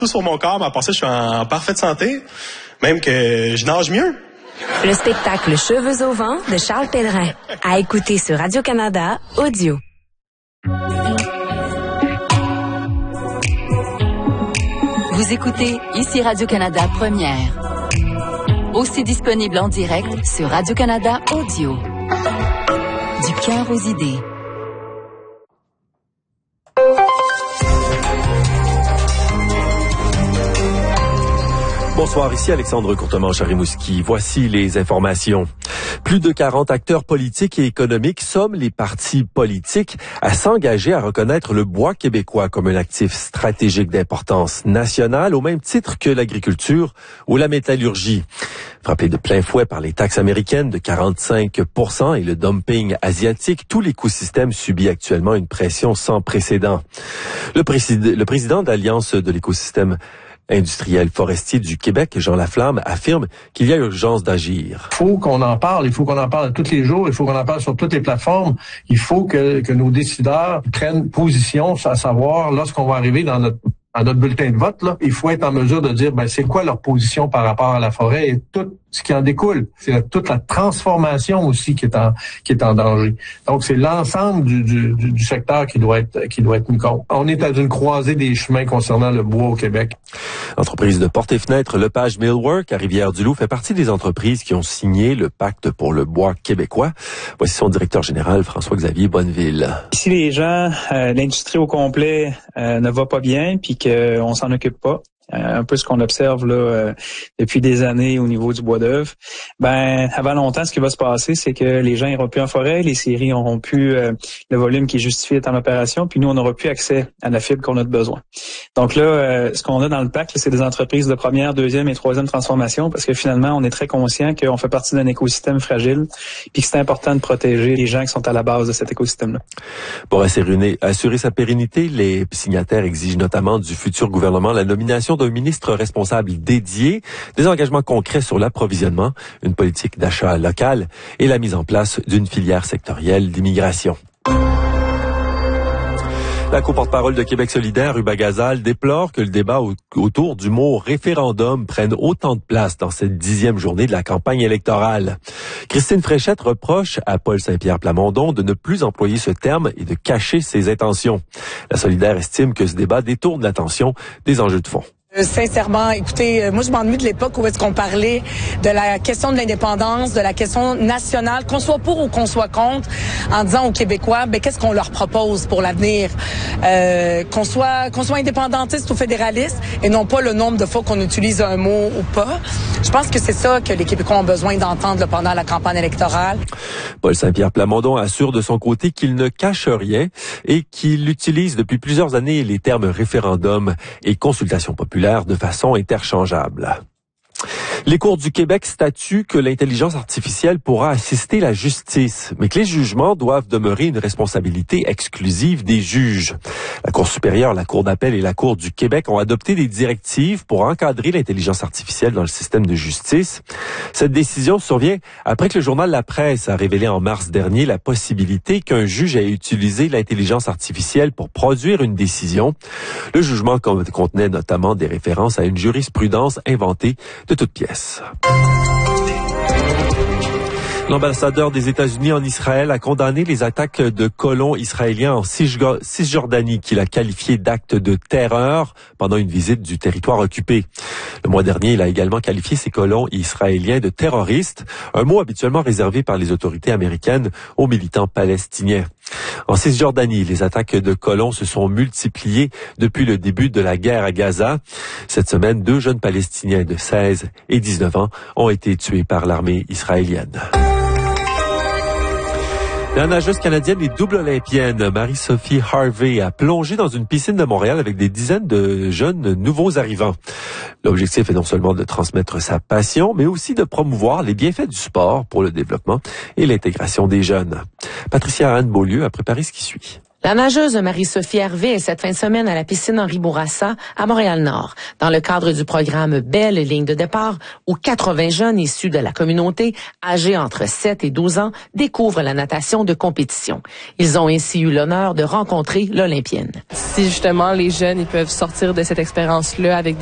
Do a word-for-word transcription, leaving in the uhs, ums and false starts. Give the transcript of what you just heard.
Tout sur mon corps, mais à part ça, je suis en parfaite santé. Même que je nage mieux. Le spectacle Cheveux au vent de Charles Pellerin. À écouter sur Radio-Canada Audio. Vous écoutez ici Radio-Canada Première. Aussi disponible en direct sur Radio-Canada Audio. Du cœur aux idées. Bonsoir, ici Alexandre Courtemanche à Rimouski. Voici les informations. Plus de quarante acteurs politiques et économiques somment les partis politiques à s'engager à reconnaître le bois québécois comme un actif stratégique d'importance nationale au même titre que l'agriculture ou la métallurgie. Frappé de plein fouet par les taxes américaines de quarante-cinq pour cent et le dumping asiatique, tout l'écosystème subit actuellement une pression sans précédent. Le, présid- le président d'Alliance de l'écosystème industriel forestier du Québec, Jean Laflamme, affirme qu'il y a urgence d'agir. Il faut qu'on en parle, il faut qu'on en parle tous les jours, il faut qu'on en parle sur toutes les plateformes. Il faut que, que nos décideurs prennent position, à savoir, lorsqu'on va arriver dans notre à notre bulletin de vote, là, il faut être en mesure de dire ben c'est quoi leur position par rapport à la forêt et tout ce qui en découle. C'est la, toute la transformation aussi qui est en qui est en danger. Donc c'est l'ensemble du, du, du secteur qui doit être qui doit être mis compte. On est à une croisée des chemins concernant le bois au Québec. L'entreprise de portes et fenêtres Lepage Millwork à Rivière-du-Loup fait partie des entreprises qui ont signé le pacte pour le bois québécois. Voici son directeur général François-Xavier Bonneville. Ici les gens, euh, l'industrie au complet euh, ne va pas bien puis qu'on s'en occupe pas. Euh, un peu ce qu'on observe là euh, depuis des années au niveau du bois d'œuvre. Ben avant longtemps, ce qui va se passer, c'est que les gens iront plus en forêt, les scieries n'auront plus euh, le volume qui est justifié d'être en opération, puis nous on n'aura plus accès à la fibre qu'on a de besoin. Donc là, euh, ce qu'on a dans le pacte, là, c'est des entreprises de première, deuxième et troisième transformation, parce que finalement, on est très conscient qu'on fait partie d'un écosystème fragile, puis que c'est important de protéger les gens qui sont à la base de cet écosystème-là. Pour assurer, assurer sa pérennité, les signataires exigent notamment du futur gouvernement la nomination d'un ministre responsable dédié, des engagements concrets sur l'approvisionnement, une politique d'achat local et la mise en place d'une filière sectorielle d'immigration. La co-porte-parole de Québec solidaire, Ruba Gazal, déplore que le débat au- autour du mot référendum prenne autant de place dans cette dixième journée de la campagne électorale. Christine Fréchette reproche à Paul Saint-Pierre Plamondon de ne plus employer ce terme et de cacher ses intentions. La solidaire estime que ce débat détourne l'attention des enjeux de fond. Euh, sincèrement, écoutez, euh, moi je m'ennuie de l'époque où est-ce qu'on parlait de la question de l'indépendance, de la question nationale, qu'on soit pour ou qu'on soit contre, en disant aux Québécois, ben qu'est-ce qu'on leur propose pour l'avenir, euh, qu'on soit qu'on soit indépendantiste ou fédéraliste, et non pas le nombre de fois qu'on utilise un mot ou pas. Je pense que c'est ça que les Québécois ont besoin d'entendre là, pendant la campagne électorale. Paul Saint-Pierre Plamondon assure de son côté qu'il ne cache rien et qu'il utilise depuis plusieurs années les termes référendum et consultation populaire de façon interchangeable. Les cours du Québec statuent que l'intelligence artificielle pourra assister la justice, mais que les jugements doivent demeurer une responsabilité exclusive des juges. La Cour supérieure, la Cour d'appel et la Cour du Québec ont adopté des directives pour encadrer l'intelligence artificielle dans le système de justice. Cette décision survient après que le journal La Presse a révélé en mars dernier la possibilité qu'un juge ait utilisé l'intelligence artificielle pour produire une décision. Le jugement contenait notamment des références à une jurisprudence inventée de toutes pièces. L'ambassadeur des États-Unis en Israël a condamné les attaques de colons israéliens en Cisjordanie qu'il a qualifié d'actes de terreur pendant une visite du territoire occupé. Le mois dernier, il a également qualifié ces colons israéliens de terroristes, un mot habituellement réservé par les autorités américaines aux militants palestiniens. En Cisjordanie, les attaques de colons se sont multipliées depuis le début de la guerre à Gaza. Cette semaine, deux jeunes Palestiniens de seize et dix-neuf ans ont été tués par l'armée israélienne. La nageuse canadienne et double olympienne Marie-Sophie Harvey a plongé dans une piscine de Montréal avec des dizaines de jeunes nouveaux arrivants. L'objectif est non seulement de transmettre sa passion, mais aussi de promouvoir les bienfaits du sport pour le développement et l'intégration des jeunes. Patricia Anne Beaulieu a préparé ce qui suit. La nageuse Marie-Sophie Hervé est cette fin de semaine à la piscine Henri Bourassa à Montréal-Nord, dans le cadre du programme Belle ligne de départ, où quatre-vingts jeunes issus de la communauté, âgés entre sept et douze ans, découvrent la natation de compétition. Ils ont ainsi eu l'honneur de rencontrer l'Olympienne. Si justement les jeunes ils peuvent sortir de cette expérience-là avec